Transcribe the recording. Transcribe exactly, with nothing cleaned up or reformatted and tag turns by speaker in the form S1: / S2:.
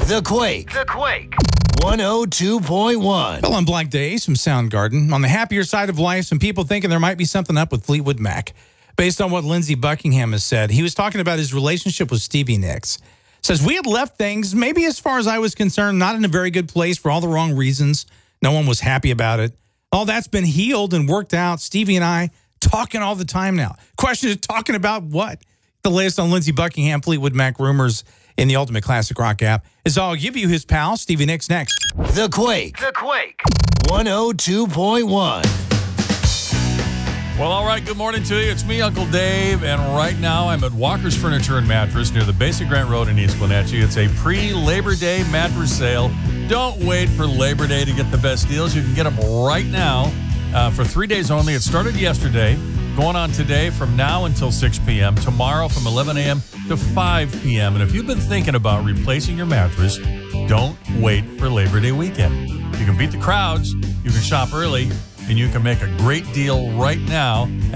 S1: The Quake. The Quake. one oh two point one.
S2: Well, I'm Black Days from Soundgarden. On the happier side of life, some people thinking there might be something up with Fleetwood Mac. Based on what Lindsey Buckingham has said, he was talking about his relationship with Stevie Nicks. Says, we had left things, maybe as far as I was concerned, not in a very good place for all the wrong reasons. No one was happy about it. All that's been healed and worked out. Stevie and I talking all the time now. Question is, talking about what? The latest on Lindsey Buckingham, Fleetwood Mac rumors in the Ultimate Classic Rock app is I'll give you his pal, Stevie Nicks, next.
S1: The Quake. The Quake. one oh two point one.
S3: Well, all right, good morning to you. It's me, Uncle Dave, and right now I'm at Walker's Furniture and Mattress near the Basic Grant Road in East Wenatchee. It's a pre-Labor Day mattress sale. Don't wait for Labor Day to get the best deals. You can get them right now uh, for three days only. It started yesterday, going on today from now until six p.m., tomorrow from eleven a.m. to five p.m. And if you've been thinking about replacing your mattress, don't wait for Labor Day weekend. You can beat the crowds, you can shop early, and you can make a great deal right now